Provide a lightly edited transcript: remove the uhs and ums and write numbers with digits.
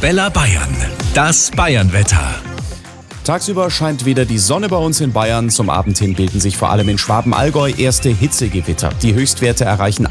Arabella Bayern. Das Bayernwetter. Tagsüber scheint wieder die Sonne bei uns in Bayern. Zum Abend hin bilden sich vor allem in Schwaben-Allgäu erste Hitzegewitter. Die Höchstwerte erreichen